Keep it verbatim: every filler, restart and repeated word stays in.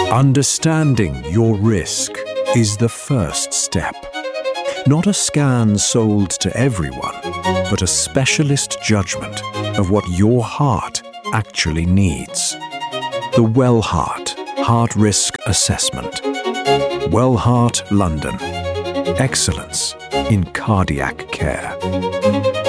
Understanding your risk is the first step. Not a scan sold to everyone, but a specialist judgment of what your heart actually needs. The Wellheart Heart Risk Assessment. Wellheart, London. Excellence in cardiac care.